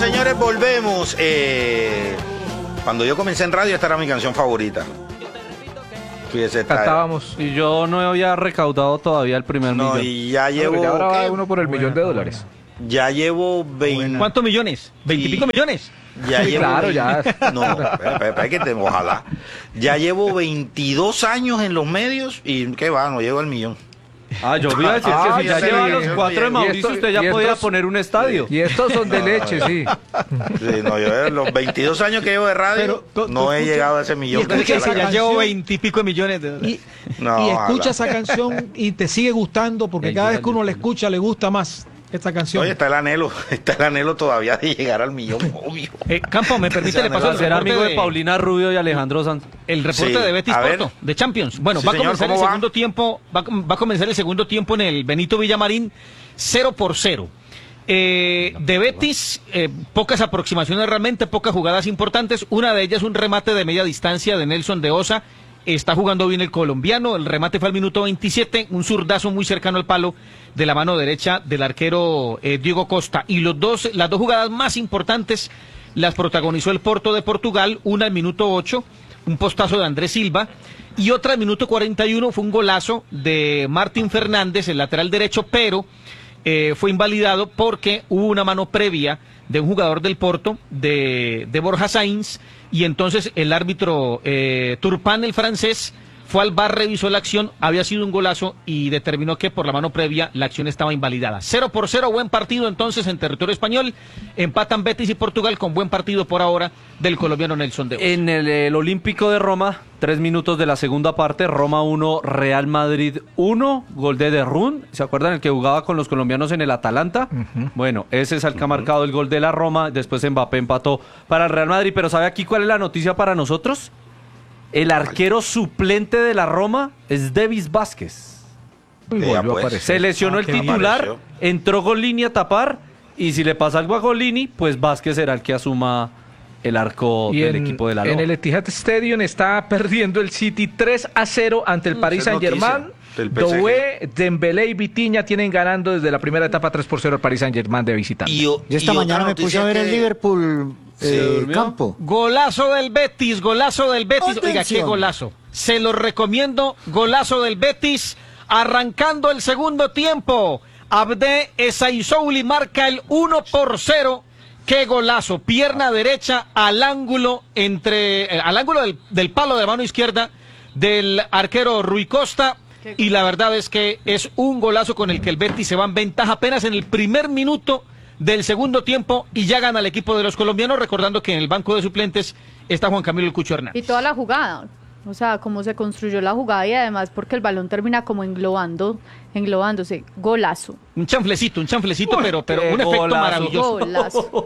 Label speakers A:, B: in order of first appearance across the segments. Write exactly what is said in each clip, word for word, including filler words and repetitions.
A: señores, volvemos. Eh, cuando yo comencé en radio, esta era mi canción favorita. Fíjese,
B: Cantábamos.
C: Y yo no había recaudado todavía el primer
A: no,
C: millón.
A: y ya llevo.
B: No, ya ahora va
A: ¿qué?
B: uno por el
D: Buena,
B: millón de
D: buena.
B: dólares.
A: Ya llevo veinte.
D: ¿Cuántos millones? ¿Veintipico
A: Sí.
D: millones?
A: Ya
B: Sí,
A: llevo
B: claro,
A: veinte
B: ya.
A: No, espera, espera, espera, que te, ojalá. Ya llevo veintidós años en los medios y qué va, no llego al millón.
C: Ah, yo voy a decir
B: Ah,
C: que si ya
B: sí,
C: lleva
B: sí,
C: los
B: sí,
C: cuatro de
A: sí.
C: Mauricio,
B: Y esto-
C: usted ya
B: y
C: podía
B: estos-
C: poner un estadio.
B: Y estos son de leche, sí.
A: Sí, no, yo los veintidós años que llevo de radio
E: Pero, tú-
A: no
E: tú
A: he
E: escucha-
A: llegado a ese
E: y
A: millón.
E: escucha
A: que
E: esa
A: la-
D: Ya
E: canción.
D: llevo veintipico de millones de dólares.
E: Y,
A: No,
E: y
A: ojalá.
E: escucha esa canción y te sigue gustando porque
C: Ey,
E: cada vez
C: llega
E: que uno
C: el-
E: la escucha le gusta más esta canción.
A: Oye, está el anhelo, está el anhelo todavía de llegar al millón, obvio.
D: Eh, Campo, ¿me permite? Le paso
C: Para
D: el
C: ser
D: reporte
C: amigo de
D: de,
C: Paulina Rubio y Alejandro Sanz.
D: el reporte
A: Sí,
D: de Betis
A: a ver.
D: Porto, de Champions. Bueno,
A: Sí,
D: va a
A: señor,
D: comenzar el
A: ¿cómo va?
D: segundo tiempo, va, a com- va a comenzar el segundo tiempo en el Benito Villamarín, cero por cero. Eh, de Betis, eh, pocas aproximaciones realmente, pocas jugadas importantes. Una de ellas un remate de media distancia de Nelson de Osa. Está jugando bien el colombiano. El remate fue al minuto veintisiete. Un zurdazo muy cercano al palo de la mano derecha del arquero eh, Diego Costa. Y los dos, las dos jugadas más importantes las protagonizó el Porto de Portugal. Una al minuto ocho, un postazo de Andrés Silva. Y otra al minuto cuarenta y uno fue un golazo de Martín Fernández, el lateral derecho, pero eh, fue invalidado porque hubo una mano previa de un jugador del Porto, de, de Borja Sainz, y entonces el árbitro eh, Turpin, el francés, fue al V A R, revisó la acción, había sido un golazo y determinó que por la mano previa la acción estaba invalidada. Cero por cero, buen partido entonces en territorio español. Empatan Betis y Portugal con buen partido por ahora del colombiano Nelson de Osa.
C: En el, el Olímpico de Roma, tres minutos de la segunda parte, Roma uno, Real Madrid uno, gol de Derrún. ¿Se acuerdan el que jugaba con los colombianos en el Atalanta? Bueno, ese es el que ha marcado el gol de la Roma. Después Mbappé empató para el Real Madrid. Pero ¿sabe aquí cuál es la noticia para nosotros? El arquero suplente de la Roma es Davis Vázquez.
B: Y
A: Ya,
B: volvió a
A: pues.
B: aparecer.
C: Se lesionó
E: Ah,
C: el
E: qué
C: titular,
A: apareció.
C: entró Golini a tapar, y si le pasa algo a Golini, pues Vázquez será el que asuma el arco
B: Y
C: del
B: en,
C: equipo de la
B: en
C: Roma.
B: el Etihad Stadium está perdiendo el City tres a cero ante el Paris
A: esa es
B: Saint-Germain.
A: noticia del P S G.
B: Doué, Dembélé y Vitinha tienen ganando desde la primera etapa tres por cero al Paris Saint-Germain de visitante.
A: Y, o-
F: Yo esta
A: y otra
F: mañana me puse
A: noticia
F: a ver
A: que-
F: el Liverpool
C: ¿Se
F: eh,
C: durmió?
F: campo.
D: Golazo del Betis, golazo del Betis. Oiga, qué
F: Atención.
D: golazo. Se lo recomiendo, golazo del Betis, arrancando el segundo tiempo. Abde Esaizouli marca el uno por cero. Qué golazo, pierna derecha al ángulo entre eh, al ángulo del, del palo de la mano izquierda del arquero Rui Costa. Y la verdad es que es un golazo con el que el Betis se va en ventaja apenas en el primer minuto del segundo tiempo y ya gana el equipo de los colombianos, recordando que en el banco de suplentes está Juan Camilo El Cucho Hernández.
G: Y toda la jugada, o sea, cómo se construyó la jugada y además porque el balón termina como englobando, englobándose. Golazo.
D: Un chanflecito, un chanflecito,
C: Uy,
D: pero, pero
C: qué
D: un efecto
C: golazo.
D: maravilloso.
G: Golazo.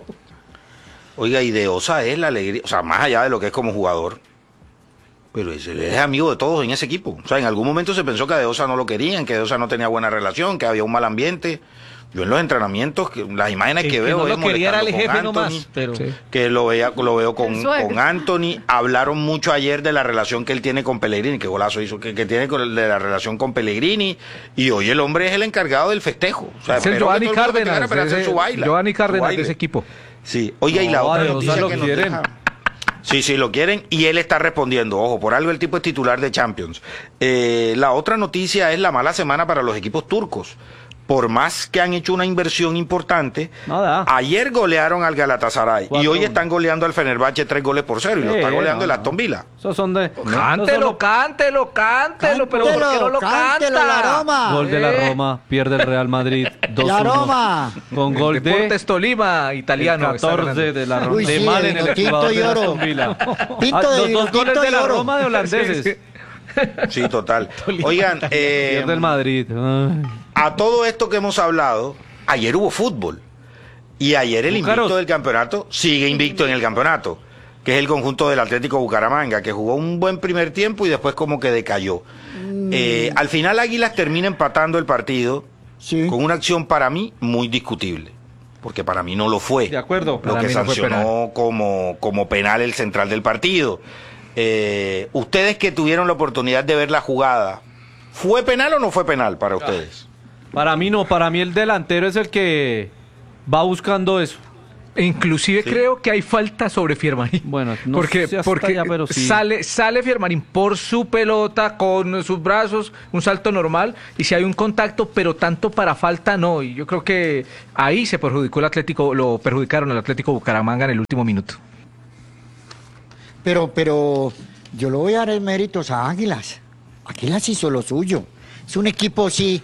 A: Oiga, y de Osa es la alegría, o sea, más allá de lo que es como jugador, pero es, él es amigo de todos en ese equipo. O sea, en algún momento se pensó que a De Osa no lo querían, que De Osa no tenía buena relación, que había un mal ambiente. Yo en los entrenamientos, que, las imágenes
D: El
A: que,
D: que
A: veo
D: no
A: es
D: lo quería era el
A: molestando
D: jefe
A: con
D: nomás,
A: Anthony,
D: pero-
B: Sí.
A: que lo, veía, lo veo con,
G: El suegro.
A: con Anthony. Hablaron mucho ayer de la relación que él tiene con Pellegrini, que golazo hizo, que, que tiene con, de la relación con Pellegrini, y hoy el hombre es el encargado del festejo. O sea,
B: Es el
A: esperó que
B: Giovanni
A: todo el mundo
B: Cárdenas,
A: festejara para hacer
B: ese-
A: su baile,
B: Giovanni
A: su
B: Cárdenas de
A: baile.
B: ese equipo.
A: Sí, oiga, y la
C: No,
A: otra
C: a De
A: noticia
C: Osa lo
A: que nos
C: quieren.
A: deja- Sí, sí, lo quieren y él está respondiendo. Ojo, por algo el tipo es titular de Champions. Eh, la otra noticia es la mala semana para los equipos turcos. Por más que han hecho una inversión importante,
C: Nada.
A: ayer golearon al Galatasaray y
C: cuatro
A: hoy
C: uno.
A: están goleando al Fenerbahce tres goles por cero y lo
C: Sí,
A: está goleando
C: no,
A: el
C: no.
A: Aston Villa.
C: Esos son de...
B: Cántelo, cántelo, cántelo, pero ¿por qué no lo
F: cántelo,
B: canta?
F: la Roma.
C: Gol de la
B: Eh.
C: Roma, pierde el Real Madrid dos uno.
F: La Roma.
C: Con gol de
B: Deportes Tolima, italiano.
C: el
B: está
C: catorce
B: ganando.
C: de la Roma.
F: Uy,
C: de
F: sí,
C: mal en el
F: vino
C: jugador
F: tinto y
C: de
F: oro.
C: Aston Villa.
F: Tinto
C: Ah,
F: de
C: los
F: vino
C: dos goles
F: tinto
C: de
F: y
C: la
F: oro.
C: Roma de holandeses.
B: Sí, sí.
A: Sí, total. Oigan, eh,
C: Pierde el Madrid. Ay.
A: a todo esto que hemos hablado, ayer hubo fútbol. Y ayer el
C: Búcaros.
A: invicto del campeonato sigue invicto en el campeonato, que es el conjunto del Atlético Bucaramanga, que jugó un buen primer tiempo y después como que decayó. Eh, al final Águilas termina empatando el partido
F: Sí.
A: con una acción para mí muy discutible, porque para mí no lo fue.
C: De acuerdo.
A: Lo
B: Para
A: que
B: mí no fue
A: sancionó como, como penal el central del partido. Eh, ustedes que tuvieron la oportunidad de ver la jugada, ¿fue penal o no fue penal para ustedes?
C: Para mí no, para mí el delantero es el que va buscando eso.
B: Inclusive
A: Sí.
B: creo que hay falta sobre Fiermarín.
C: Bueno, no
B: porque
C: sé hasta
B: porque
C: allá, pero sí.
B: sale sale Fiermarín por su pelota con sus brazos, un salto normal y si hay un contacto, pero tanto para falta no. Y yo creo que ahí se perjudicó el Atlético, lo perjudicaron al Atlético Bucaramanga en el último minuto.
F: Pero, pero yo le voy a dar el méritos a Águilas. Águilas hizo lo suyo. Es un equipo, sí,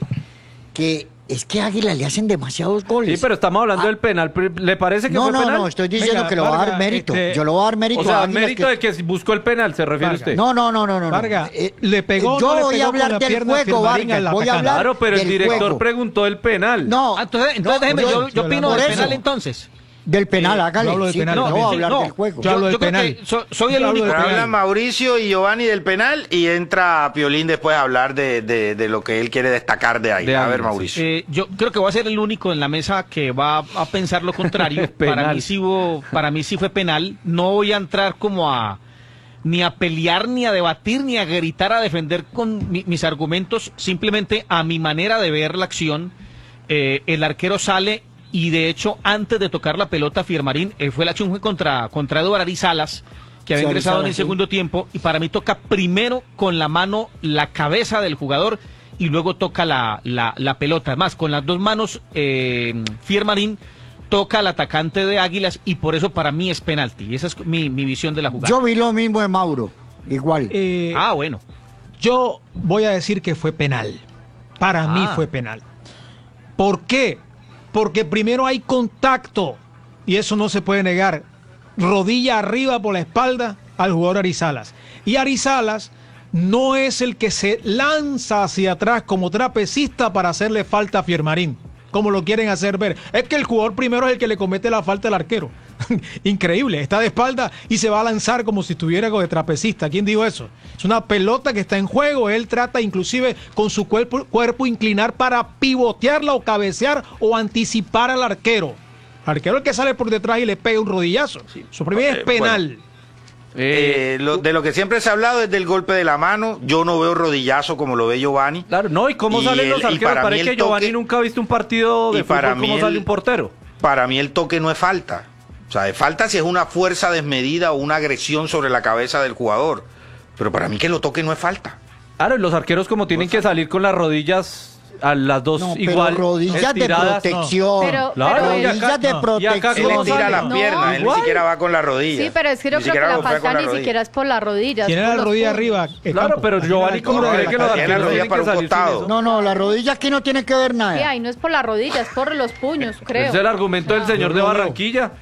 F: que es que a Águilas le hacen demasiados goles.
C: Sí, pero estamos hablando
F: Ah.
C: del penal. ¿Le parece que
F: No,
C: fue
F: no,
C: penal?
F: no, estoy diciendo
E: Venga,
F: que le voy a dar
E: Vargas,
F: mérito.
E: este-
F: Yo le voy a dar mérito
C: O sea,
F: a Águilas.
C: mérito
F: que-
C: de que buscó el penal, ¿se refiere
E: Vargas.
C: usted?
F: No, no, no, no, no. no.
E: Vargas,
F: Eh,
E: ¿le pegó o
F: Yo
E: no le
F: voy
E: pegó
F: a
E: con
F: hablar
E: la
F: del
E: pierna
F: juego,
E: Firmarín al
F: Vargas. Voy a
E: atacante?
F: hablar
C: Claro, pero el
F: del
C: director
F: juego.
C: preguntó el penal.
F: No,
D: Ah, entonces, entonces
F: no,
D: déjeme,
E: por
D: yo,
E: eso,
D: yo
E: yo
D: opino
F: por
D: del
F: eso.
D: penal entonces.
F: del penal,
D: Eh,
F: hágale.
E: yo hablo del
F: sí,
E: penal
F: pero
D: No,
F: yo voy a
D: sí,
F: hablar
D: no.
F: del juego.
E: Yo hablo del
D: creo
E: penal.
D: que so- soy el
E: Yo hablo
D: único
E: del
D: que...
E: penal.
A: Hablan Mauricio y Giovanni del penal y entra Piolín después a hablar de, de, de lo que él quiere destacar de ahí.
C: De
A: a ver,
C: Águilas,
A: Mauricio.
D: Eh, yo creo que voy a ser el único en la mesa que va a pensar lo contrario. para
C: Penal.
D: mí sí hubo- para mí sí fue penal. No voy a entrar como a ni a pelear, ni a debatir, ni a gritar, a defender con mi- mis argumentos. Simplemente a mi manera de ver la acción, eh, el arquero sale y de hecho antes de tocar la pelota Fiermarín, eh, fue la acción fue contra, contra Eduardo Arizalas, que había
F: Sí,
D: ingresado en el
F: Arizalas, sí.
D: segundo tiempo, y para mí toca primero con la mano la cabeza del jugador y luego toca la, la, la pelota. Además, con las dos manos, eh, Fiermarín toca al atacante de Águilas y por eso para mí es penalti. Y esa es mi, mi visión de la jugada.
F: Yo vi lo mismo de Mauro. Igual.
E: Eh,
D: Ah, bueno.
E: Yo voy a decir que fue penal. Para mí
D: Ah.
E: fue penal. ¿Por qué? Porque primero hay contacto y eso no se puede negar. Rodilla arriba por la espalda al jugador Arizalas. Y Arizalas no es el que se lanza hacia atrás como trapecista para hacerle falta a Fiermarín, como lo quieren hacer ver. Es que el jugador primero es el que le comete la falta al arquero. Increíble, está de espalda y se va a lanzar como si estuviera de trapecista. ¿Quién dijo eso? Es una pelota que está en juego, él trata inclusive con su cuerpo, cuerpo inclinar para pivotearla o cabecear o anticipar al arquero. Al arquero el que sale por detrás y le pega un rodillazo. Su primer es
A: Eh,
E: penal.
C: Eh,
A: Eh, lo- de lo que siempre se ha hablado es del golpe de la mano. Yo no veo rodillazo como lo ve Giovanni.
C: Claro, no, ¿y cómo
A: Y
C: salen
A: el-
C: los
A: y
C: arqueros?
A: para mí
C: Parece
A: el
C: que Giovanni
A: toque-
C: nunca ha visto un partido de
A: y para
C: fútbol
A: mí
C: cómo
A: el-
C: sale un portero.
A: Para mí el toque no es falta. O sea, es falta si es una fuerza desmedida o una agresión sobre la cabeza del jugador. Pero para mí que lo toque no es falta.
C: Claro, y los arqueros como tienen que salir con las rodillas a las dos
F: No, pero
C: igual
F: rodillas de
C: estiradas.
F: protección.
G: Pero-
C: Claro,
G: pero-
C: y acá-
F: rodillas de
E: no.
C: Y acá
A: Él
F: protección.
A: le
C: ¿cómo
A: tira
C: sale?
A: las
G: No,
A: piernas, él ni
C: igual.
A: siquiera va con la rodilla.
G: Sí, pero es que yo
A: Ni
G: creo que
A: siquiera
G: la
A: lo fue con
G: falta ni
A: rodilla.
G: siquiera es por las rodillas.
E: Tiene
G: por
E: la
G: los
E: rodilla
G: puños.
E: arriba. eh,
C: Claro,
E: Campo.
C: pero
E: Aquí
C: Giovanni,
E: en la
C: ¿cómo
E: altura
C: cree
E: de la
C: que los
A: Tiene la
C: arqueros
A: rodilla
C: tienen
A: para
C: que
A: un
C: salir sin
A: costado.
C: eso?
F: No, no, la rodilla aquí no tiene que ver nada.
G: Sí, ahí no es por las rodillas, es por los puños, creo.
C: Es el argumento del señor
E: Yo
C: de
E: lo veo.
C: Barranquilla.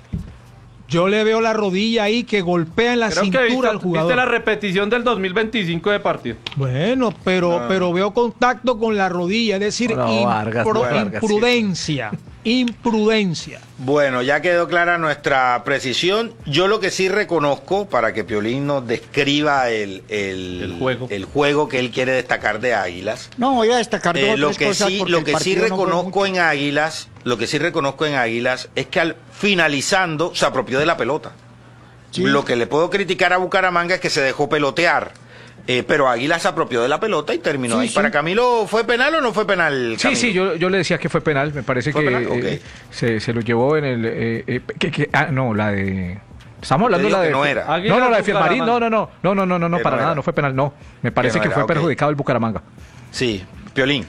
E: Yo le veo la rodilla ahí que golpea en la
C: Creo que
E: cintura
C: viste,
E: al jugador.
C: viste la repetición del dos mil veinticinco de partido.
E: Bueno, pero, pero veo contacto con la rodilla, es decir,
B: No, no, Vargas,
E: impro-
B: no, Vargas, sí.
E: imprudencia, imprudencia.
A: Bueno, ya quedó clara nuestra precisión. Yo lo que sí reconozco, para que Piolín nos describa el, el,
C: El juego.
A: el juego que él quiere destacar de Águilas.
F: No, voy a destacar dos
A: Eh,
F: o
A: lo
F: tres
A: que
F: cosas
A: sí,
F: porque
A: lo
F: el
A: que sí
F: partido no fue
A: reconozco
F: mucho.
A: en Águilas, lo que sí reconozco en Águilas es que al finalizando se apropió de la pelota.
F: Sí.
A: Lo que le puedo criticar a Bucaramanga es que se dejó pelotear. Eh, pero Águilas se apropió de la pelota y terminó
F: Sí,
A: ahí.
F: sí.
A: ¿Para Camilo fue penal o no fue penal?
B: Sí,
A: Camilo?
B: sí, yo, yo le decía que fue penal, me parece
A: ¿Fue
B: que
A: penal?
B: eh,
A: Ok.
B: se, se lo llevó en el... eh, eh, que- que- ah, no, la de... Estamos hablando de
A: digo
B: la
A: que
B: de...
A: no era.
C: Águilas,
B: No, no, la de Firmarín, no,
C: Bucaramanga.
B: no, no, no, no, no, no, no,
A: Que
B: para
A: no
B: nada,
A: era.
B: no fue penal, no. Me parece
A: no
B: que
A: era,
B: fue
A: ok.
B: perjudicado el Bucaramanga.
A: Sí, Piolín.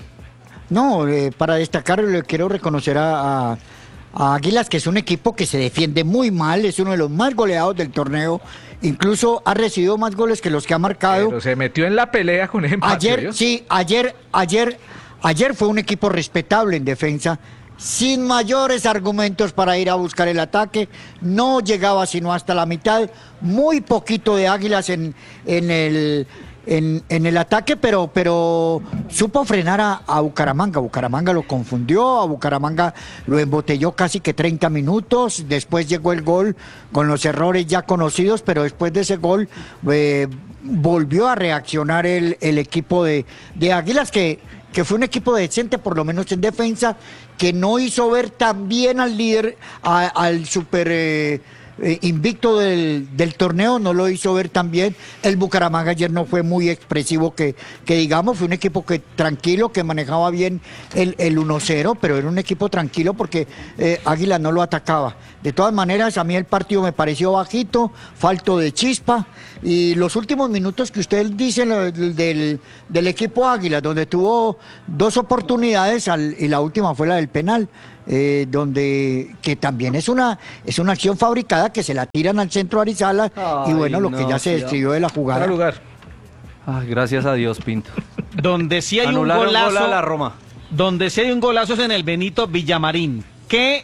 F: No, eh, para destacar le quiero reconocer a, a- a Águilas, que es un equipo que se defiende muy mal, es uno de los más goleados del torneo, incluso ha recibido más goles que los que ha marcado.
B: Pero se metió en la pelea con ese empate.
F: Ayer,
B: ¿oyó?
F: sí, ayer, ayer, ayer fue un equipo respetable en defensa, sin mayores argumentos para ir a buscar el ataque, no llegaba sino hasta la mitad, muy poquito de Águilas en, en el en, en el ataque, pero, pero supo frenar a, a Bucaramanga. Bucaramanga lo confundió, a Bucaramanga lo embotelló casi que treinta minutos, después llegó el gol con los errores ya conocidos, pero después de ese gol eh, volvió a reaccionar el, el equipo de, de Águilas, que, que fue un equipo decente, por lo menos en defensa, que no hizo ver tan bien al líder, a- al super... eh, eh, invicto del, del torneo, no lo hizo ver tan bien. El Bucaramanga ayer no fue muy expresivo, que, que digamos, fue un equipo que tranquilo, que manejaba bien el, el uno cero, pero era un equipo tranquilo porque eh, Águila no lo atacaba. De todas maneras, a mí el partido me pareció bajito, falto de chispa, y los últimos minutos que usted dice del, del, del equipo Águila, donde tuvo dos oportunidades al, y la última fue la del penal, eh, donde que también es una es una acción fabricada, que se la tiran al centro Arizala. Ay, y bueno, lo no, que ya se describió de la jugada.
B: Lugar.
C: Ay, gracias a Dios, Pinto.
D: Donde sí hay
C: Anularon
D: un golazo
C: gol a la Roma.
D: Donde sí hay un golazo es en el Benito Villamarín. Qué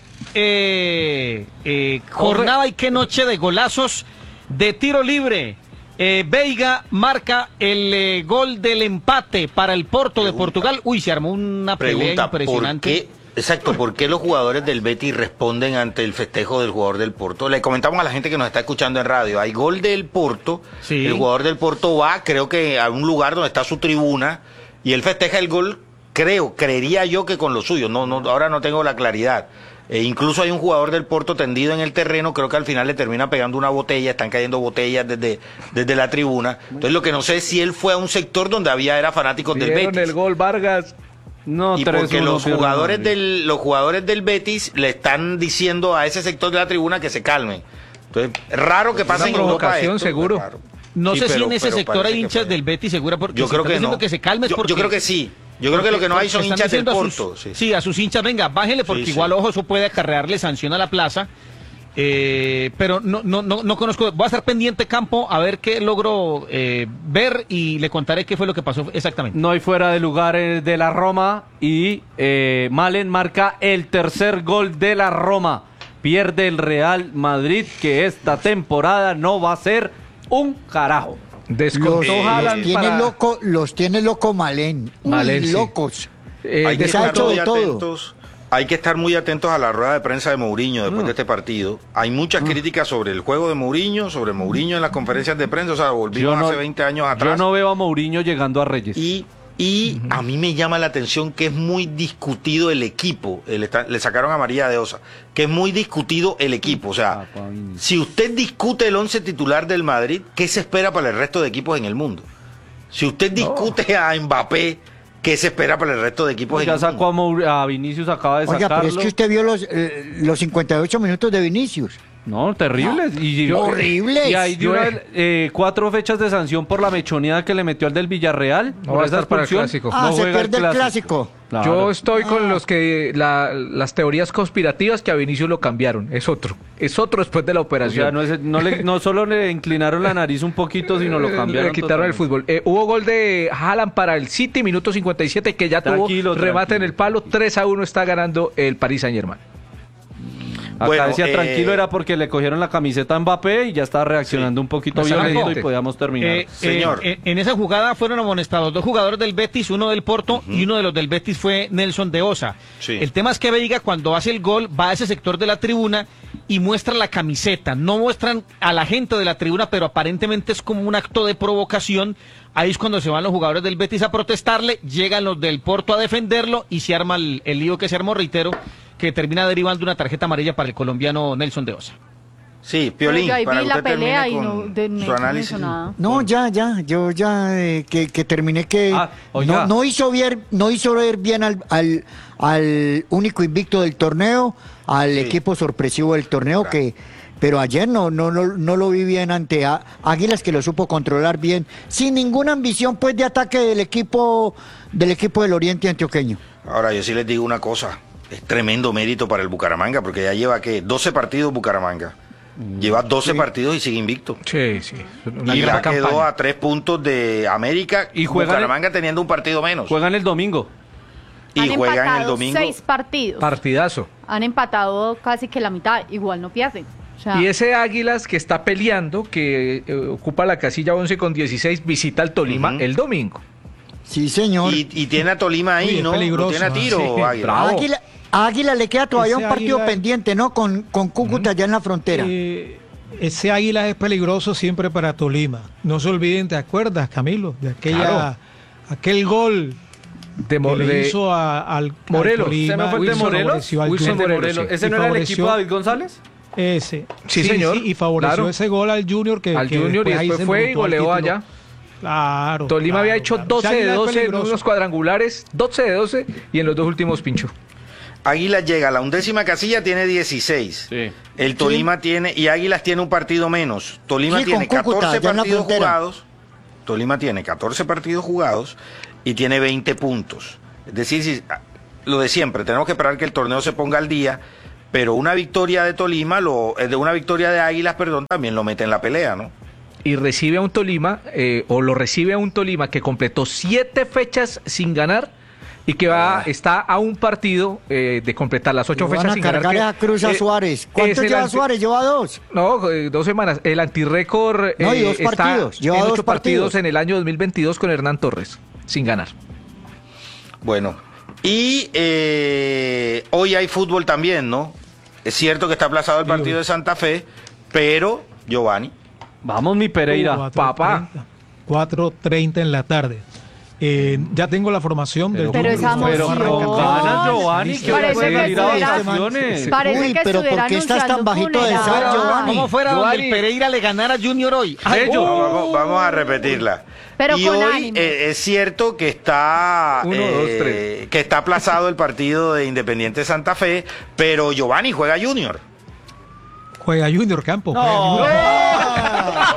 D: eh, eh, jornada y qué noche de golazos de tiro libre. Eh, Veiga marca el eh, gol del empate para el Porto
A: Pregunta.
D: de Portugal. Uy, se armó una pelea
A: Pregunta,
D: impresionante.
A: ¿por qué, exacto, ¿por qué los jugadores del Betis responden ante el festejo del jugador del Porto? Le comentamos a la gente que nos está escuchando en radio, hay gol del Porto,
D: Sí.
A: el jugador del Porto va, creo que a un lugar donde está su tribuna, y él festeja el gol, creo, creería yo que con lo suyo, no, no, ahora no tengo la claridad. E incluso hay un jugador del Porto tendido en el terreno, creo que al final le termina pegando una botella, están cayendo botellas desde, desde la tribuna. Entonces lo que no sé es si él fue a un sector donde había era fanáticos del
B: Vieron
A: Betis.
B: el gol, Vargas.
C: No,
A: Y
C: tres
A: porque
C: uno
A: los
C: pierde
A: jugadores
C: Madrid.
A: del los jugadores del Betis le están diciendo a ese sector de la tribuna que se calmen. Entonces, es raro que pase
B: Una
A: en Europa
B: provocación,
A: esto,
B: seguro.
A: es raro.
D: No
A: Sí,
D: sé si
A: pero-
D: en ese
A: pero
D: sector
A: parece
D: hay
A: que
D: hinchas
A: fue.
D: del Betis, segura, porque
A: Yo
D: si
A: creo
D: están
A: que
D: diciendo
A: no.
D: que se calme es
A: Yo-
D: porque...
A: yo creo que sí. Yo creo que lo que no hay son
D: porque
A: hinchas
D: están
A: del
D: diciendo a sus-
A: Porto. Sí.
D: Sí, a sus hinchas, venga, bájenle porque
A: Sí, sí.
D: igual, ojo, eso puede acarrearle sanción a la plaza. Eh, pero no, no, no, no conozco, voy a estar pendiente, Campo, a ver qué logro eh, ver y le contaré qué fue lo que pasó exactamente.
C: No hay fuera de lugar eh, de la Roma y eh, Malen marca el tercer gol de la Roma. Pierde el Real Madrid, que esta temporada no va a ser un carajo.
F: Los,
B: Descontó
F: los
B: Haaland
F: tiene
B: para...
F: loco, los tiene loco Malén. Uy,
B: Malén, sí.
F: locos.
B: Eh,
A: Hay que
F: les ha
A: estar
F: hecho
A: muy
F: de todo.
A: atentos. Hay que estar muy atentos a la rueda de prensa de Mourinho después de este partido. Hay muchas críticas sobre el juego de Mourinho, sobre Mourinho en las conferencias de prensa. O sea, volvimos hace veinte años atrás.
C: Yo no veo a Mourinho llegando a Reyes.
A: Y, y a mí me llama la atención que es muy discutido el equipo. El está- le sacaron a María de Osa. Que es muy discutido el equipo. O sea, si usted discute el once titular del Madrid, ¿qué se espera para el resto de equipos en el mundo? Si usted discute a Mbappé, ¿qué se espera para el resto de equipos en
C: Ya
A: el
C: sacó
A: mundo?
C: a, Mau- a Vinicius, acaba de
F: Oiga,
C: sacarlo.
F: pero es que usted vio los, eh, los cincuenta y ocho minutos de Vinicius.
C: No, terribles. y,
F: horribles.
C: Y hay de
B: Yo-
C: una- eh, cuatro fechas de sanción por la mechoneada que le metió al del Villarreal.
B: No
C: por
B: va a
C: esa
B: estar para el
C: expulsión.
B: clásico.
F: Ah,
C: No
F: se
C: juega
F: pierde el clásico.
C: Claro.
B: Yo estoy con los que la- las teorías conspirativas que a Vinicius lo cambiaron. Es otro. Es otro después de la
C: O
B: operación.
C: sea, no, es- no, le- no solo le inclinaron la nariz un poquito, sino lo cambiaron.
B: Le quitaron el
C: totalmente.
B: fútbol. Eh, hubo gol de Haaland para el City, minuto cincuenta y siete, que ya
C: Tranquilo,
B: tuvo remate
C: tranquilo.
B: en el palo. tres a uno está ganando el Paris Saint-Germain.
C: Acá
A: Bueno,
C: decía
A: eh,
C: tranquilo era porque le cogieron la camiseta a Mbappé y ya estaba reaccionando un poquito
B: Exactamente.
C: violento y podíamos terminar.
D: Eh,
A: Señor.
D: eh, en esa jugada fueron amonestados dos jugadores del Betis, uno del Porto y uno de los del Betis fue Nelson de Osa.
A: Sí.
D: El tema es que Veiga cuando hace el gol va a ese sector de la tribuna y muestra la camiseta. No muestran a la gente de la tribuna, pero aparentemente es como un acto de provocación. Ahí es cuando se van los jugadores del Betis a protestarle, llegan los del Porto a defenderlo y se arma el, el lío que se armó, reitero, que termina derivando una tarjeta amarilla para el colombiano Nelson de Osa.
A: Sí,
G: Pero
A: Piolín,
G: yo ahí
A: para
G: vi
A: que
G: la
A: usted
G: pelea
A: termine
G: y no,
A: con
G: de, no
A: su
G: no
A: análisis.
G: hizo nada.
F: No, ya, ya, yo ya eh, que, que terminé que
C: Ah, oiga.
F: no, no hizo bien, no hizo ver bien al, al, al único invicto del torneo, al
A: Sí.
F: equipo sorpresivo del torneo,
A: Claro.
F: que pero ayer no, no, no, no lo vi bien ante a- Águilas, que lo supo controlar bien, sin ninguna ambición pues de ataque del equipo del equipo del Oriente Antioqueño.
A: Ahora, yo sí les digo una cosa. Es tremendo mérito para el Bucaramanga, porque ya lleva, ¿qué? doce partidos Bucaramanga. Lleva doce partidos y sigue invicto.
B: Sí, sí. Una
A: Y
B: gran
A: ya quedó
B: campaña.
A: a tres puntos de América.
C: Y juegan
A: Bucaramanga teniendo un partido menos.
C: Juegan el domingo.
A: y
G: Han
A: juegan el
G: empatado
A: domingo.
G: seis partidos.
B: Partidazo.
G: Han empatado casi que la mitad. Igual no pierden. O sea,
B: Y ese Águilas que está peleando, que eh, ocupa la casilla once con dieciséis, visita al Tolima
A: Ujú.
B: el domingo.
F: Sí, señor.
A: Y, y tiene a Tolima ahí,
E: Uy, es
A: ¿no?
E: peligroso,
A: Lo tiene a tiro,
B: ah, sí,
A: Águila.
B: bravo.
F: Águila, a Águila le queda todavía
E: Ese
F: un partido
E: Águila-
F: pendiente, ¿no? Con, con Cúcuta ya en la frontera.
E: Eh, ese Águila es peligroso siempre para Tolima. No se olviden, ¿te acuerdas, Camilo? De aquella,
B: Claro.
E: aquel gol
B: De, Mo-
E: que le
B: de-
E: hizo a- al, al
B: Morelos.
E: Tolima.
C: ¿Se me fue el de
E: y
C: Morelos?
E: favoreció al
B: Wilson
E: Junior.
B: Morelos, sí.
C: ¿Ese
E: Y
C: no era el
E: favoreció-
C: equipo de David González?
E: Ese.
B: Sí, señor,
E: y favoreció
B: claro.
E: ese gol al Junior que
B: Al
E: que
B: Junior y
E: ahí
B: después
E: se
B: fue y
E: montó al
B: goleó
E: título.
B: allá.
E: Claro.
B: Tolima
E: claro,
B: había hecho
E: claro.
B: doce
E: O sea,
B: de
E: Águila es
B: doce en
E: peligroso.
B: unos cuadrangulares, doce de doce y en los dos últimos pinchó.
A: Águilas llega a la undécima casilla, tiene dieciséis.
C: Sí.
A: El Tolima tiene, y Águilas tiene un partido menos. Tolima
F: Sí,
A: tiene
F: con Cúcuta,
A: catorce
F: allá en la
A: partidos
F: frontera.
A: jugados. Tolima tiene catorce partidos jugados y tiene veinte puntos. Es decir, si, lo de siempre, tenemos que esperar que el torneo se ponga al día, pero una victoria de Tolima, lo, eh, de una victoria de Águilas, perdón, también lo mete en la pelea, ¿no?
B: Y recibe a un Tolima, eh, o lo recibe a un Tolima que completó siete fechas sin ganar y que va está a un partido eh, de completar las ocho
F: Le van
B: fechas
F: a
B: sin ganar.
F: cargar
B: que,
F: a Cruz a
B: eh,
F: Suárez. ¿Cuánto
B: es el
F: lleva
B: anti-
F: Suárez? Lleva dos.
B: No, eh, dos semanas. El antirrécord
F: No, y
B: eh,
F: dos
B: está
F: partidos. Lleva
B: en
F: dos
B: ocho partidos
F: partidos.
B: en el año dos mil veintidós con Hernán Torres, sin ganar.
A: Bueno, y eh, hoy hay fútbol también, ¿no? Es cierto que está aplazado el partido de Santa Fe, pero Giovanni.
C: Vamos, mi Pereira.
E: cuatro
B: papá.
E: treinta. cuatro treinta en la tarde. Eh, ya tengo la formación del
G: Pero esa
E: Junior.
C: Pero
G: emoción.
C: con ganas, Giovanni, que
G: Parece
C: puede
G: que
C: ir a
G: estuviera-
C: vacaciones.
G: Parece
F: Uy,
G: que
F: pero ¿por
G: estuviera
F: qué estás tan
G: anunciando un
F: bajito de
G: funeral.
F: sal, Giovanni?
D: ¿Cómo fuera donde
B: Giovanni.
D: el Pereira le ganara a Junior hoy? Ay,
C: Bello.
A: No, vamos, vamos a repetirla.
G: Pero
A: y
G: con
A: hoy
G: ánimo.
A: eh, es cierto que está
B: Uno,
A: eh,
B: dos, tres.
A: que está aplazado el partido de Independiente Santa Fe, pero Giovanni juega Junior.
E: Juega Junior Campo.
C: No.
E: juega Junior.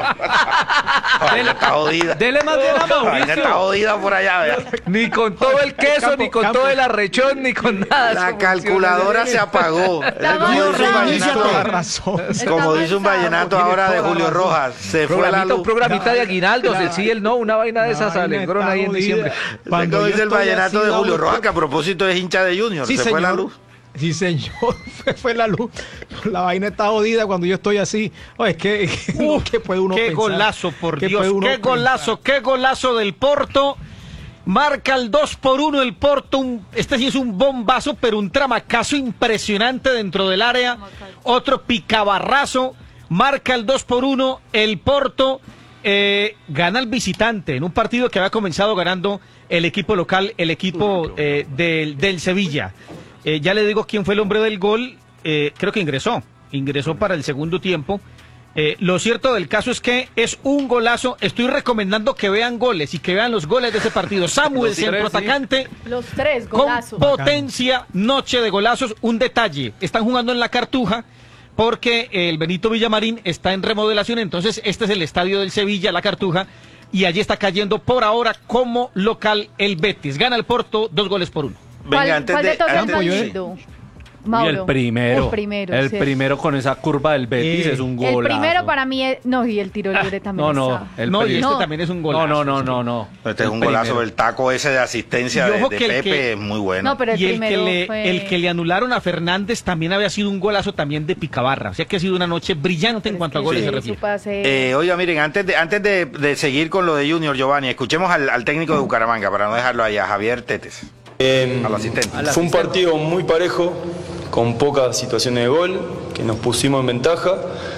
A: Ay, está jodida.
C: Dele más bien a
A: Ay, está
C: Mauricio.
A: jodida por allá, vea.
B: Ni con todo el queso,
E: Campo,
B: ni con
E: campo.
B: todo el arrechón, ni con nada.
A: La
B: Eso
A: calculadora se
B: funciona.
A: apagó. Es
G: Estamos
A: como dice un
G: en
A: vallenato,
E: Toda
F: Reiníciate.
E: razón.
A: como
G: Estamos
A: dice un
G: en
A: vallenato
E: Tiene
A: ahora de
E: toda
A: Julio
E: razón.
A: Rojas. Se fue la
B: Programita, un
A: luz.
B: programita de aguinaldos,
E: La-
B: el sí, el no, una vaina de
E: La
B: esas
E: vaina
B: alegrón
E: está
B: ahí en
E: jodida.
B: diciembre.
A: Es
E: Cuando
A: como
E: yo
A: dice el
E: estoy
A: vallenato
E: así,
A: de Julio
E: dado-
A: Rojas, que a propósito es hincha de Junior.
E: Sí,
A: se
E: señor.
A: fue la luz.
E: Sí, señor. Se fue la luz. La vaina está jodida cuando yo estoy así. Oh, es que,
D: Uf,
E: ¿qué puede uno
D: qué
E: pensar?
D: golazo, por
E: ¿Qué
D: Dios,
E: puede uno
D: qué
E: pensar?
D: golazo, qué golazo del Porto. Marca el dos por uno el Porto. Un- este sí es un bombazo, pero un tramacazo impresionante dentro del área. Otro picabarrazo. Marca el dos por uno el Porto. Eh, gana el visitante en un partido que había comenzado ganando el equipo local, el equipo eh, del, del Sevilla. Eh, ya le digo quién fue el hombre del gol. Eh, creo que ingresó. Ingresó para el segundo tiempo. Eh, lo cierto del caso es que es un golazo. Estoy recomendando que vean goles y que vean los goles de ese partido. Samuel,
C: Los tres,
D: centro
C: sí.
D: atacante,
G: Los tres,
D: con
G: golazo.
D: potencia, noche de golazos. Un detalle, están jugando en la Cartuja porque el Benito Villamarín está en remodelación, entonces este es el estadio del Sevilla, la Cartuja, y allí está cayendo por ahora como local el Betis. Gana el Porto, dos goles por uno.
G: ¿Cuál,
A: Venga, antes
G: cuál
A: de,
G: de todos es
A: antes-
G: más
E: yo-
G: lindo?
C: Y
G: Mauro.
C: el primero.
G: El primero,
C: El
G: sí.
C: primero con esa curva del Betis
E: Eh,
C: es un
G: El
C: golazo.
G: primero para mí es... No, y el tiro libre también
C: No, no.
G: está.
C: El
D: no, y
C: pri-
D: este
G: No.
D: también es un golazo.
C: No, no, no, no, no.
A: Este es un
C: El
A: golazo,
C: primero.
A: el taco ese de asistencia
D: Y
A: de,
D: ojo
A: de
D: que el
A: Pepe
D: que-
A: es muy bueno.
G: No, pero el
D: Y el que,
G: primero
D: le,
G: fue...
D: el que le anularon a Fernández también había sido un golazo también de Picabarra. O sea que ha sido una noche brillante en
G: Es
D: cuanto a
G: que
D: goles
G: sí,
D: se
G: su
D: refiere.
G: pase-
A: Eh, oiga, miren, antes de antes de, de seguir con lo de Junior, Giovanni, escuchemos al, al técnico de Bucaramanga, para no dejarlo allá, Javier Tetes,
H: Eh,
A: al asistente.
H: fue un partido muy parejo, con pocas situaciones de gol, que nos pusimos en ventaja,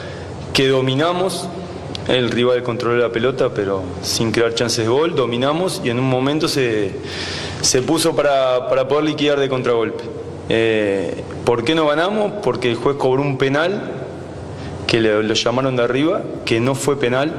H: que dominamos. El rival controló la pelota, pero sin crear chances de gol, dominamos y en un momento se, se puso para, para poder liquidar de contragolpe. Eh, ¿Por qué no ganamos? Porque el juez cobró un penal, que le- lo llamaron de arriba, que no fue penal.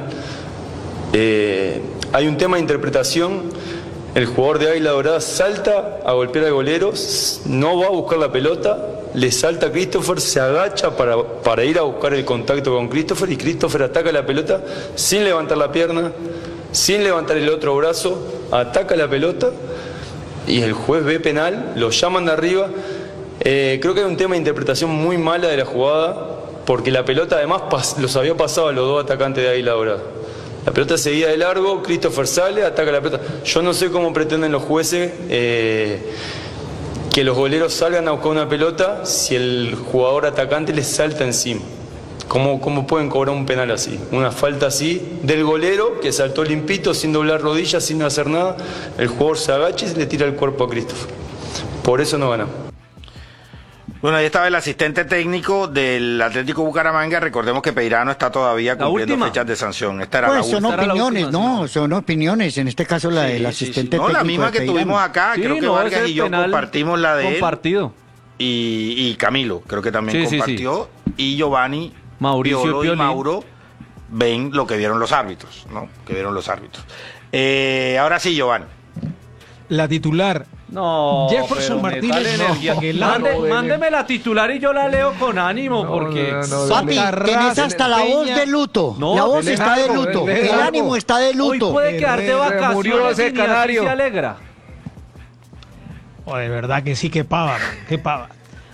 H: Eh, hay un tema de interpretación. El jugador de Águila Dorada salta a golpear al golero, s- no va a buscar la pelota, le salta a Christopher, se agacha para, para ir a buscar el contacto con Christopher y Christopher ataca la pelota sin levantar la pierna, sin levantar el otro brazo, ataca la pelota y el juez ve penal, lo llaman de arriba. Eh, creo que hay un tema de interpretación muy mala de la jugada, porque la pelota además pas- los había pasado a los dos atacantes de Águila Dorada. La pelota seguía de largo, Christopher sale, ataca la pelota. Yo no sé cómo pretenden los jueces eh, que los goleros salgan a buscar una pelota si el jugador atacante les salta encima. ¿Cómo, cómo pueden cobrar un penal así? Una falta así del golero que saltó limpito, sin doblar rodillas, sin hacer nada. El jugador se agacha y se le tira el cuerpo a Christopher. Por eso no ganamos.
A: Bueno, ahí estaba el asistente técnico del Atlético Bucaramanga. Recordemos que Peirano está todavía
C: La
A: cumpliendo
C: última.
A: fechas de sanción. Esta era
F: Pues
A: la
F: son
A: última.
C: Esta era la
F: opiniones,
C: última,
F: no, son opiniones. En este caso la
A: Sí,
F: del
A: sí,
F: asistente
A: sí. No,
F: técnico.
A: la misma
F: de
A: que
F: Peirano.
A: tuvimos acá.
C: Sí,
A: Creo que
C: no,
A: Vargas
C: ese
A: y yo
C: penal
A: compartimos la de él.
C: Compartido.
A: Y, y Camilo, creo que también
C: Sí, sí,
A: compartió. y Giovanni,
C: Mauricio
A: Piolo
C: y
A: y
C: Piolín.
A: Mauro ven lo que vieron los árbitros, ¿no? Que vieron los árbitros. Eh, ahora sí, Giovanni.
E: La titular.
C: No,
E: Jefferson
C: pero me
E: Martínez,
C: sale
E: no,
C: energía.
E: que la-
C: Mande-
B: no,
C: mándeme la titular y yo la leo con ánimo,
B: No,
C: porque...
B: no, no,
F: Papi,
E: Carras,
F: tenés hasta la voz
E: Peña.
F: de luto.
C: No,
F: la voz
E: dele
F: está de
E: algo,
F: luto.
E: dele
F: El
E: algo.
F: ánimo está de
C: Hoy
F: luto.
C: puede quedar de
E: Herrera,
B: murió
C: vacaciones
B: ese
C: y ni así
B: canario.
C: se alegra.
E: Oh, de verdad que sí, que pava, que pava.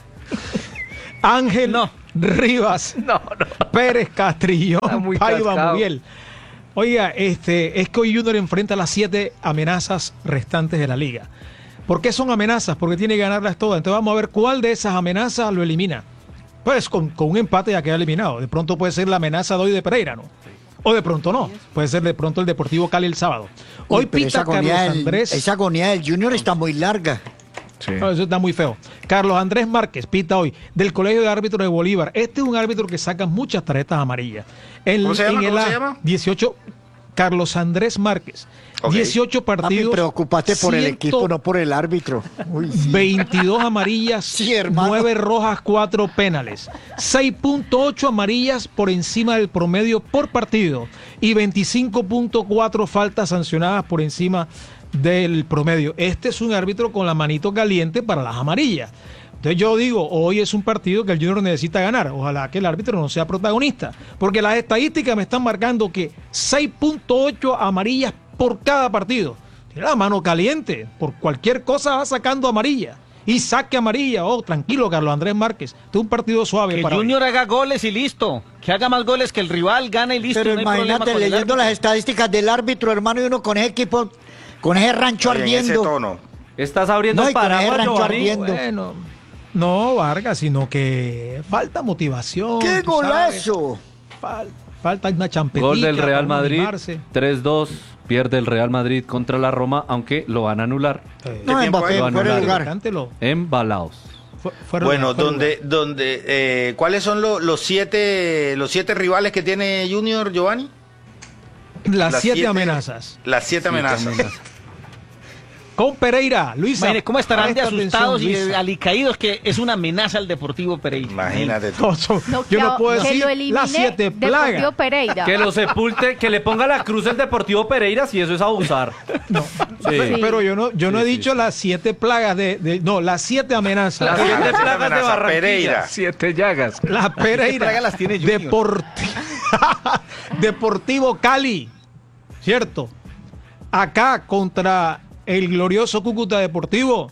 E: Ángel
D: No.
E: Rivas,
B: No, no.
E: Pérez Castrillón,
B: Está muy
E: Paiva
B: cascado.
E: Muriel. Oiga, este, es que hoy Junior enfrenta las siete amenazas restantes de la liga. ¿Por qué son amenazas? Porque tiene que ganarlas todas. Entonces vamos a ver cuál de esas amenazas lo elimina. Pues con, con un empate ya queda eliminado. De pronto puede ser la amenaza de hoy de Pereira, ¿no? O de pronto no. Puede ser de pronto el Deportivo Cali el sábado. Hoy
F: Uy, pero
E: pita
F: esa agonía,
E: Carlos
F: del,
E: Andrés.
F: esa agonía del Junior está muy larga.
E: No, eso está muy feo. Carlos Andrés Márquez pita hoy del Colegio de Árbitros de Bolívar. Este es un árbitro que saca muchas tarjetas amarillas. En,
A: ¿Cómo se llama?
E: en el
A: ¿Cómo
E: A,
A: se llama?
E: dieciocho, Carlos Andrés Márquez.
A: Ok.
E: dieciocho
F: Papi,
E: partidos.
F: preocúpate por el
E: ciento
F: equipo, no por el árbitro. Uy, sí.
E: veintidós amarillas,
F: Sí, hermano.
E: nueve rojas, cuatro penales. seis punto ocho amarillas por encima del promedio por partido y veinticinco punto cuatro faltas sancionadas por encima del promedio. Este es un árbitro con la manito caliente para las amarillas. Entonces yo digo, hoy es un partido que el Junior necesita ganar. Ojalá que el árbitro no sea protagonista. Porque las estadísticas me están marcando que seis punto ocho amarillas por cada partido. Tiene la mano caliente. Por cualquier cosa va sacando amarilla. Y saque amarilla. Oh, tranquilo, Carlos Andrés Márquez. Este es un partido suave
D: Que
E: para hoy.
D: Junior haga goles y listo. Que haga más goles que el rival, gane y listo.
F: Pero
D: no hay problema
F: imagínate
D: con el
F: leyendo
D: árbitro.
F: las estadísticas del árbitro, hermano, y uno con ese equipo, con ese rancho
A: Oye, en ese
F: ardiendo.
A: tono.
C: Estás abriendo
F: No,
C: el
F: y con ese
C: paraguas,
F: rancho
C: Giovanni.
F: ardiendo.
E: Bueno, no, Vargas, sino que falta motivación.
F: ¡Qué
E: tú sabes.
F: golazo!
E: Fal- falta una champetica.
C: Gol del Real
E: para
C: Madrid,
E: animarse.
C: tres dos, pierde el Real Madrid contra la Roma, aunque lo van a anular.
E: Eh,
F: No,
A: tiempo
F: Mbappé,
A: es?
C: Lo
F: fuera de
C: anularon.
F: lugar.
E: cántelo.
C: Embalaos.
E: Fu- fuera de
A: Bueno,
E: lugar, fuera de
A: donde,
E: lugar.
A: donde, eh, ¿cuáles son lo- los siete, los siete rivales que tiene Junior, Giovanni?
E: Las,
A: las
E: siete,
A: siete-
E: amenazas.
A: Las siete amenazas.
E: Con Pereira, Luisa.
D: Imagínate cómo estarán de
E: presta
D: asustados
E: atención,
D: y de
E: Luisa.
D: alicaídos que es una amenaza al Deportivo Pereira.
A: Imagínate tú.
E: No, son-
G: No,
E: yo
G: que,
E: no puedo
G: que
E: decir
G: lo elimine
E: las siete
G: Deportivo
E: plagas.
G: Pereira.
C: Que lo sepulte, que le ponga la cruz el Deportivo Pereira, si eso es abusar.
E: No,
C: Sí.
G: Sí.
E: pero yo no, yo no
C: Sí,
E: he
C: sí,
E: dicho las siete plagas de, de- no, las siete amenazas.
C: Las siete
A: siete
C: plagas de
A: amenazas,
C: Barranquilla.
A: Pereira.
B: Siete llagas.
E: La Pereira.
D: plagas las tiene Junior.
E: Deporti- Deportivo Cali. ¿Cierto? Acá contra el glorioso Cúcuta Deportivo.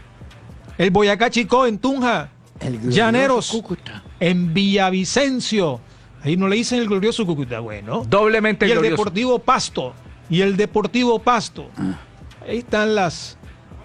E: El Boyacá Chicó en Tunja.
F: El glorioso
E: Llaneros
F: Cúcuta.
E: en Villavicencio. Ahí no le dicen el glorioso Cúcuta, bueno.
B: Doblemente
E: Y el
B: glorioso.
E: Deportivo Pasto. Y el Deportivo Pasto. Ahí están las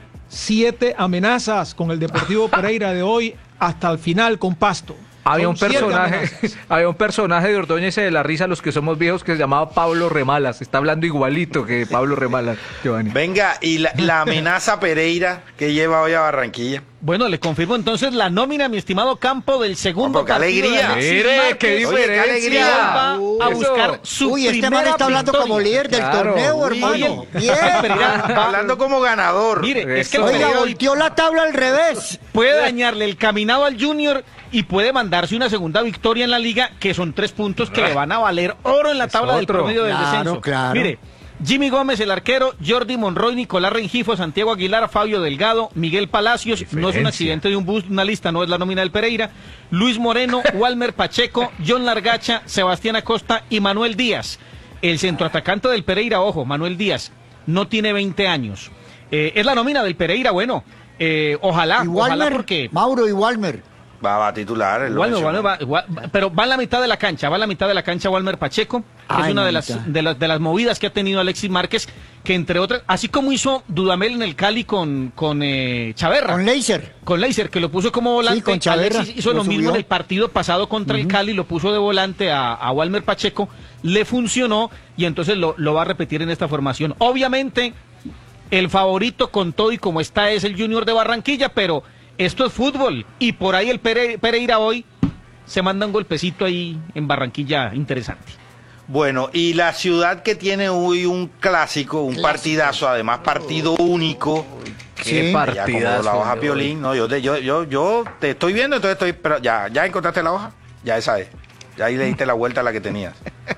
E: siete amenazas con el Deportivo Pereira de hoy hasta el final con Pasto.
B: Había
E: Son
B: un
E: siete
B: personaje,
E: amenazas.
B: había un personaje de Ordóñez de la risa, los que somos viejos, que se llamaba Pablo Remalas. Está hablando igualito que Pablo Remalas, Giovanni.
A: Venga, y la, la amenaza Pereira que lleva hoy a Barranquilla.
D: Bueno, le confirmo entonces la nómina, mi estimado Campo, del segundo
A: Hombre, qué
D: partido de
A: alegría.
D: Alexis
B: Mire,
D: Márquez,
B: qué
A: Oye, qué
B: diferencia.
A: alegría.
D: va a
B: Eso.
D: buscar su
F: Uy, este man
D: primera
F: está hablando
D: victoria.
F: como líder del
B: Claro.
F: torneo,
A: Uy,
F: hermano.
D: Oye,
F: Bien.
D: Pereira va-
A: Hablando como ganador.
D: Mire, es que el
B: Eso.
F: Oiga,
D: Pereira hoy
F: volteó la tabla al revés.
D: puede dañarle el caminado al Junior y puede mandarse una segunda victoria en la liga, que son tres puntos que le van a valer oro en la
B: Es
D: tabla del
B: otro.
D: promedio del
F: Claro,
D: descenso.
F: claro.
D: Mire, Jimmy Gómez, el arquero, Jordi Monroy, Nicolás Rengifo, Santiago Aguilar, Fabio Delgado, Miguel Palacios, no es un
B: Diferencia.
D: accidente de un bus, una lista, no es la nómina del Pereira, Luis Moreno, Walmer Pacheco, John Largacha, Sebastián Acosta y Manuel Díaz. El centroatacante del Pereira, ojo, Manuel Díaz, no tiene veinte años. Eh, es la nómina del Pereira, bueno, eh, ojalá,
F: Y
D: ojalá
F: Walmer,
D: porque...
F: Mauro y Walmer.
A: Va, va a titular. él lo
D: Walmer,
A: mencionó.
D: Walmer va- va- pero va en la mitad de la cancha, va en la mitad de la cancha Walmer Pacheco, que
F: Ah,
D: es
F: en
D: una
F: la
D: de
F: mitad.
D: las, de, las, de las movidas que ha tenido Alexis Márquez, que entre otras, así como hizo Dudamel en el Cali con, con eh, Chaverra,
F: Con Leiser.
D: con Leiser, que lo puso como volante,
F: Sí, con Chaverra,
D: Alexis hizo
F: lo
D: lo, mismo
F: subió.
D: en el partido pasado contra el Cali, lo puso de volante a, a Walmer Pacheco, le funcionó y entonces lo, lo va a repetir en esta formación. Obviamente, el favorito con todo y como está es el Junior de Barranquilla, pero esto es fútbol y por ahí el Pere- Pereira hoy se manda un golpecito ahí en Barranquilla interesante.
A: Bueno, y la ciudad que tiene hoy un clásico, un partidazo, además partido único.
F: Sí.
B: Qué
A: Ya como
B: partidazo.
A: la hoja
B: de
A: Piolín, no, yo, te- yo, yo, yo te estoy viendo, entonces estoy, pero ya, ya encontraste la hoja. Ya esa es. Ya ahí le diste la vuelta a la que tenías.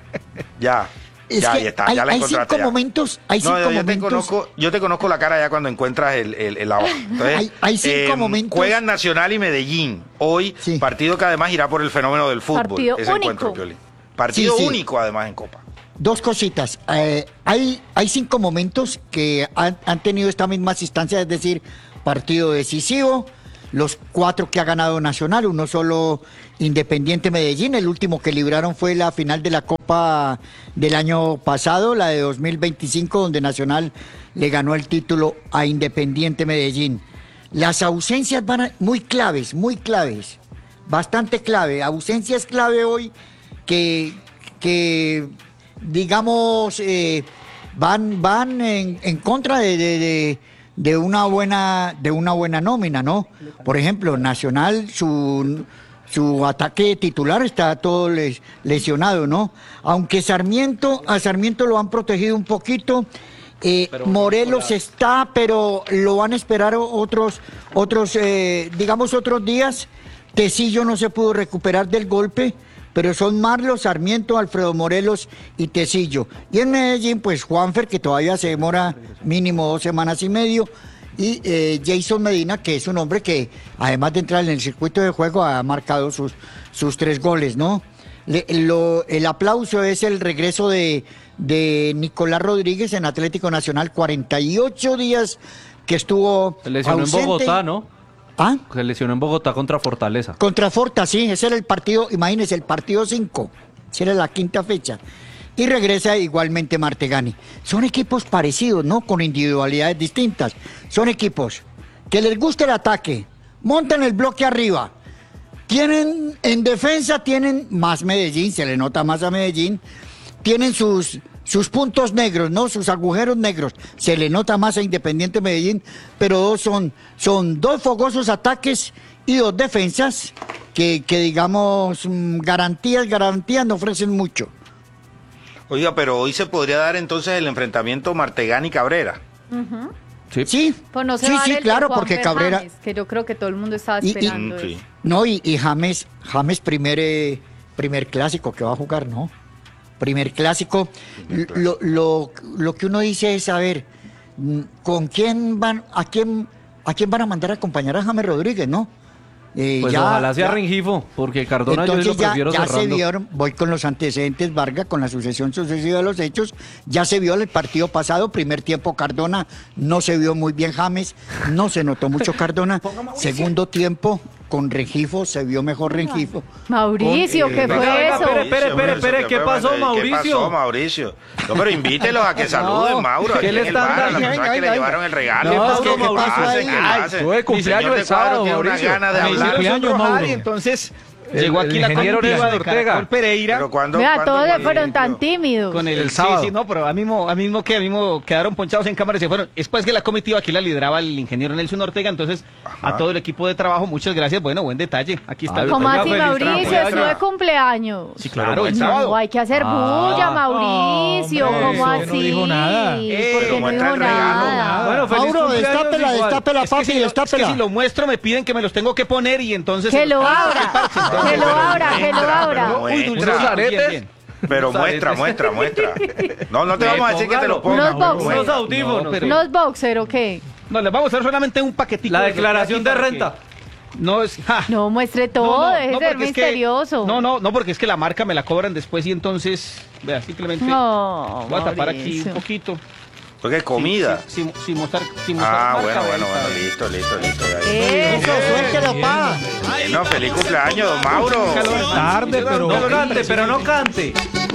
A: Ya.
F: Es
A: ya,
F: que
A: ahí está,
F: hay,
A: ya la
F: hay
A: encontraste.
F: cinco
A: ya.
F: momentos, hay
A: No,
F: cinco
A: yo, yo te
F: momentos.
A: conozco, yo te conozco la cara ya cuando encuentras el, el, el la hoja. Entonces,
F: Hay- hay cinco
A: eh,
F: momentos.
A: Juegan Nacional y Medellín. Hoy,
F: Sí.
A: partido que además irá por el fenómeno del fútbol.
G: Partido
A: ese
G: único.
A: encuentro, Piolín. Partido
F: Sí, sí.
A: único además en Copa.
F: Dos cositas. Eh, hay, hay cinco momentos que han, han tenido esta misma asistencia, es decir, partido decisivo, los cuatro que ha ganado Nacional, uno solo Independiente Medellín, el último que libraron fue la final de la Copa del año pasado, la de dos mil veinticinco, donde Nacional le ganó el título a Independiente Medellín. Las ausencias van a- muy claves, muy claves, bastante clave. Ausencia es clave hoy que, que digamos, eh, van, van en, en contra de, de- de- de una buena, de una buena nómina, ¿no? Por ejemplo, Nacional, su, su ataque titular está todo les- lesionado, ¿no? Aunque Sarmiento, a Sarmiento lo han protegido un poquito. eh, Morelos está, pero lo van a esperar otros, otros, eh, digamos, otros días. Tecillo no se pudo recuperar del golpe, pero son Marlos, Sarmiento, Alfredo Morelos y Tecillo. Y en Medellín, pues Juanfer, que todavía se demora mínimo dos semanas y medio, y eh, Jason Medina, que es un hombre que, además de entrar en el circuito de juego, ha marcado sus, sus tres goles, ¿no? Le- lo- el aplauso es el regreso de, de Nicolás Rodríguez en Atlético Nacional, cuarenta y ocho días que estuvo
C: Se lesionó
F: ausente.
C: en Bogotá, ¿no?
F: ¿Ah?
C: Se lesionó en Bogotá contra Fortaleza.
F: Contra Forta, sí, ese era el partido, imagínense, el partido cinco, esa era la quinta fecha. Y regresa igualmente Martegani. Son equipos parecidos, ¿no? Con individualidades distintas. Son equipos que les gusta el ataque, montan el bloque arriba. Tienen, en defensa tienen más Medellín, se le nota más a Medellín. Tienen sus, sus puntos negros, ¿no? Sus agujeros negros. Se le nota más a Independiente Medellín, pero dos son, son dos fogosos ataques y dos defensas que, que digamos, mm, garantías, garantías no ofrecen mucho.
A: Oiga, pero hoy se podría dar entonces el enfrentamiento Martegani-Cabrera.
C: Sí.
F: Sí,
G: Pues no se
F: sí,
G: va a dar
F: sí,
G: el de
F: claro,
G: Juanfer
F: porque Cabrera...
G: James, que yo creo que todo el mundo estaba
F: Y- y-
G: esperando.
A: Mm, sí.
G: eso.
F: No, y, y James, James primer, eh, primer clásico que va a jugar, ¿no? Primer clásico.
A: Primer clásico.
F: Lo, lo, lo que uno dice es, a ver, mm, ¿con quién van, a quién, a quién van a mandar a acompañar a James Rodríguez, no? Eh,
C: Pues
F: ya-
C: ojalá sea
F: ya-
C: Rengifo, porque Cardona yo sí
F: Entonces
C: lo
F: ya,
C: prefiero
F: ya se
C: cerrando.
F: vieron, voy con los antecedentes, Vargas, con la sucesión sucesiva de los hechos, ya se vio el partido pasado, primer tiempo Cardona, no se vio muy bien James, no se notó mucho Cardona, segundo tiempo con Rengifo, se vio mejor Rengifo.
G: Mauricio, ¿qué
C: Venga,
G: fue
C: venga,
G: eso?
C: espere, espere, espere, espere, ¿qué pasó,
A: ¿Qué
C: Mauricio?
A: pasó, Mauricio? No, pero invítelos a que saluden, Mauro.
C: ¿qué
A: aquí
C: le
A: en el
C: están
A: bar, a
C: dando?
A: las personas que le llevaron el regalo.
C: ¿Qué pasó,
A: ¿Qué
C: Mauricio?
A: pasen? ¿Qué
F: Ay,
A: pasen?
B: tuve
A: Mi
B: cumpleaños
A: señor de
B: el sábado,
A: cuadro tiene una
B: Mauricio.
A: gana de
E: Me
A: hablar.
E: hicieron
D: Cumpleaños,
E: Mauro.
D: Mauri, entonces
B: El-
D: llegó
B: el
D: aquí la
B: ingeniero
D: comitiva de
B: Nelson Ortega.
D: Caracol Pereira.
A: Pero cuando,
G: Vea,
A: cuando,
G: todos
A: por
G: fueron
A: ejemplo?
G: tan tímidos.
D: Con el,
B: El
D: sí,
B: sábado.
D: sí, no, pero a mismo, a mismo que a mismo quedaron ponchados en cámara y se fueron. Es pues que la comitiva aquí la lideraba el ingeniero Nelson Ortega, entonces
A: Ajá.
D: a todo el equipo de trabajo, muchas gracias. Bueno, buen detalle. Aquí está.
C: Ay,
D: el-
G: ¿Cómo
C: Oiga,
G: así,
C: feliz
G: Mauricio?
C: cumpleaños.
G: Estuve cumpleaños.
D: Sí, claro, el
G: No,
D: sábado.
G: hay que hacer
C: Ah.
G: bulla, Mauricio.
E: hombre,
G: ¿Cómo
E: eso
G: así?
E: no dijo nada.
D: Eh,
G: ¿Por qué
A: pero
G: no
A: muestra
G: dijo
A: el regalo.
G: nada?
C: Bueno, feliz
F: Mauro,
C: cumpleaños
F: destápela,
C: igual.
F: destápela,
D: Es que,
F: papi,
D: si lo, es que
F: destápela.
D: si lo muestro me piden que me los tengo que poner y entonces...
G: Que
D: se los-
G: lo
D: Ah,
G: abra,
D: el parche, entonces.
G: que lo abra, que lo abra.
A: Pero
D: Uy,
A: muestra.
D: dulce,
B: ¿Unos
D: bien,
B: aretes?
D: bien.
A: Pero
C: Unos
A: muestra,
C: aretes.
A: muestra, muestra. No, no te vamos a decir que te lo pongas.
G: Unos boxers.
C: Unos audífonos.
D: No, pero-
G: ¿Los boxer o qué?
D: No, les vamos a hacer solamente un paquetito.
C: La
D: de
C: declaración de
D: para que-
C: renta.
D: No es... ja.
G: No muestre
D: No,
G: todo,
D: no,
G: deje
D: no,
G: de ser
D: porque es que-
G: misterioso.
D: no, no, no, porque es que la marca me la cobran después y entonces, vea, simplemente
G: No,
D: voy a tapar aquí
G: Mauricio.
D: un poquito.
A: Porque es comida.
D: Sin, sin, sin mostrar, sin mostrar
A: Ah,
D: marca,
A: bueno,
D: vea,
A: bueno,
D: está
A: bueno,
D: bien.
A: listo, listo, listo. ya.
G: Eh,
F: Eso, suéltelo, pa.
A: Bueno, feliz cumpleaños, don Mauro.
E: Tarde, pero...
C: No cante, pero no cante.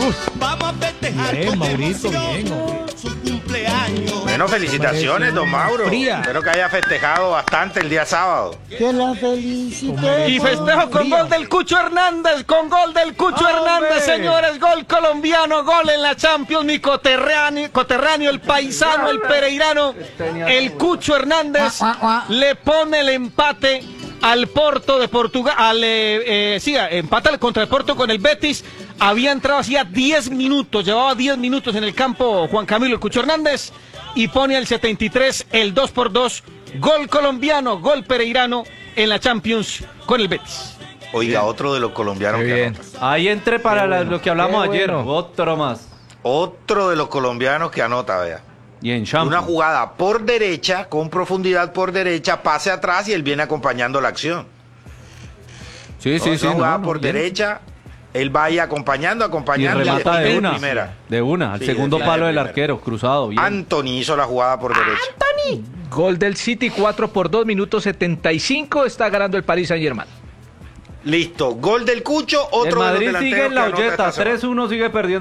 E: Bien, Maurito, bien. hombre.
A: Bueno, felicitaciones, don Mauro.
E: Fría.
A: Espero que haya festejado bastante el día sábado.
F: Que la felicité.
D: Y festejo con gol del Cucho Hernández, con gol del Cucho Hernández, señores, gol colombiano, gol en la Champions, mi coterráneo, coterráneo, el paisano, el pereirano, el Cucho Hernández
F: Guau, guau, guau.
D: le pone el empate al Porto de Portugal, al, eh, eh, sí, empata contra el Porto con el Betis, había entrado hacía diez minutos, llevaba diez minutos en el campo Juan Camilo el Cucho Hernández y pone al setenta y tres el dos por dos, gol colombiano, gol pereirano en la Champions con el Betis.
A: Oiga, otro de los colombianos
B: Qué
A: que
B: bien.
A: anota.
C: Ahí entre para
B: Qué
C: la-
B: bueno,
C: lo que hablamos
B: qué
C: ayer.
B: bueno.
C: Otro más.
A: Otro de los colombianos que anota, vea.
C: Y en Champions.
A: Una jugada por derecha, con profundidad por derecha, pase atrás y él viene acompañando la acción.
C: Sí, sí,
A: Una
C: sí.
A: jugada
C: no, no,
A: por
C: bien.
A: derecha, él va ahí acompañando,
C: Y
A: acompañando.
C: remata
A: define
C: de una.
A: primera.
C: De una. Al
A: Sí,
C: segundo
A: define
C: palo
A: de
C: del
A: primera.
C: arquero, cruzado. Bien.
A: Anthony hizo la jugada por derecha.
B: Gol del City, cuatro por dos, minuto setenta y cinco. Está ganando el Paris Saint-Germain.
A: Listo. Gol del Cucho, otro
C: el
A: de los
C: Madrid
A: delanteros
C: sigue en la
A: que anota
C: olleta.
A: esta semana.
C: tres uno sigue perdiendo.